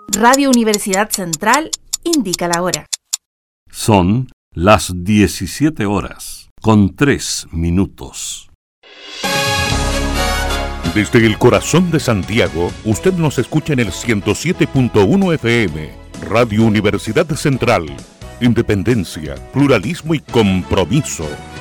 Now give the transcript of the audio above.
Radio Universidad Central indica la hora. Son las 17 horas, con 3 minutos. Desde el corazón de Santiago, usted nos escucha en el 107.1 FM, Radio Universidad Central. Independencia, pluralismo y compromiso.